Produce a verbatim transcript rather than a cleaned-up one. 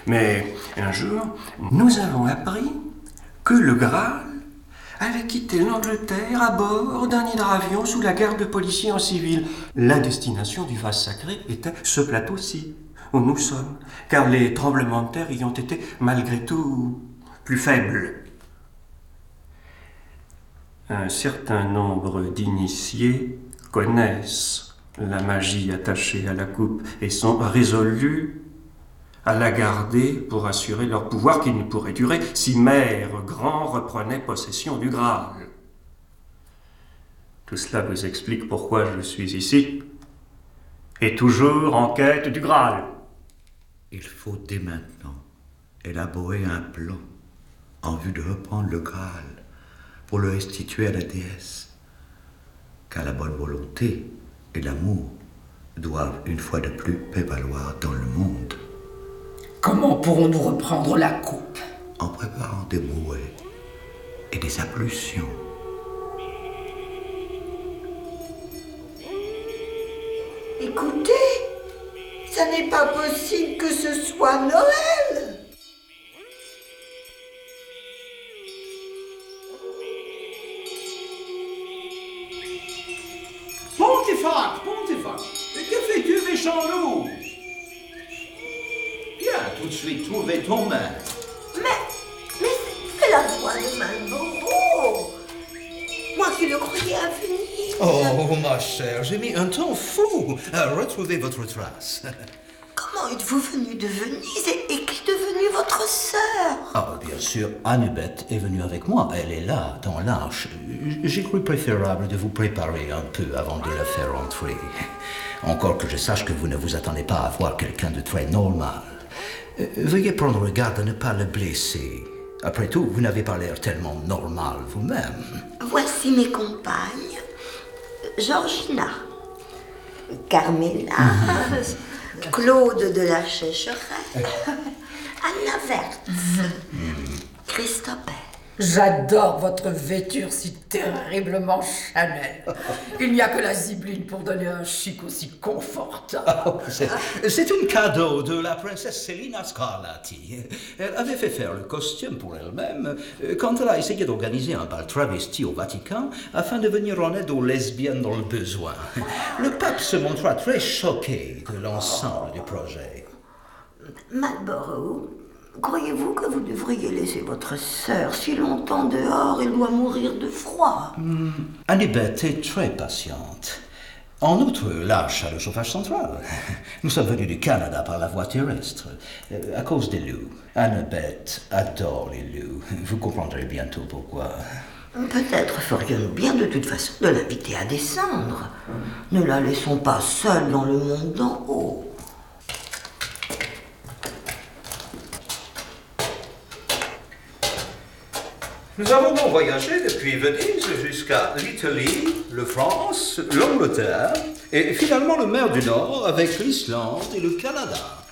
Mais un jour, nous avons appris que le Graal allait quitter l'Angleterre à bord d'un hydravion sous la garde de policiers en civil. La destination du vase sacré était ce plateau-ci, où nous sommes, car les tremblements de terre y ont été, malgré tout, plus faibles. Un certain nombre d'initiés connaissent la magie attachée à la coupe et sont résolus à la garder pour assurer leur pouvoir qui ne pourrait durer si Mère Grand reprenait possession du Graal. Tout cela vous explique pourquoi je suis ici, et toujours en quête du Graal. Il faut dès maintenant élaborer un plan en vue de reprendre le Graal pour le restituer à la déesse, car la bonne volonté et l'amour doivent une fois de plus prévaloir dans le monde. Comment pourrons-nous reprendre la coupe? En préparant des brouets et des ablutions. Écoutez, ça n'est pas possible que ce soit Noël. Pontifex, Pontifex, que fais-tu, méchant loup? Viens tout de suite trouver ton maître. Mais, mais c'est la voix de Malboro. Moi qui le croyais à venir. Oh, ma chère, j'ai mis un temps fou à retrouver votre trace. Comment êtes-vous venu de Venise et, et qui est devenue votre sœur? Ah, bien sûr, Annabeth est venue avec moi. Elle est là, dans l'arche. J'ai cru préférable de vous préparer un peu avant de la faire entrer. Encore que je sache que vous ne vous attendez pas à voir quelqu'un de très normal. Euh, veuillez prendre garde à ne pas le blesser. Après tout, vous n'avez pas l'air tellement normal vous-même. Voici mes compagnes. Georgina, Carmela, Claude de la Chècherelle, Anna Vertz, Christophe. J'adore votre vêture si terriblement Chanel. Il n'y a que la zibeline pour donner un chic aussi confortable. Oh, c'est, c'est un cadeau de la princesse Selina Scarlatti. Elle avait fait faire le costume pour elle-même quand elle a essayé d'organiser un bal travesti au Vatican afin de venir en aide aux lesbiennes dans le besoin. Le pape se montra très choqué de l'ensemble du projet. Marlborough, croyez-vous que vous devriez laisser votre sœur si longtemps dehors? Elle doit mourir de froid. Hmm. Annabeth est très patiente. En outre, l'arche a le chauffage central. Nous sommes venus du Canada par la voie terrestre, euh, à cause des loups. Annabeth adore les loups. Vous comprendrez bientôt pourquoi. Peut-être ferions-nous bien de toute façon de l'inviter à descendre. Ne la laissons pas seule dans le monde d'en haut. Nous avons donc voyagé depuis Venise jusqu'à l'Italie, la France, l'Angleterre et finalement le mer du Nord avec l'Islande et le Canada.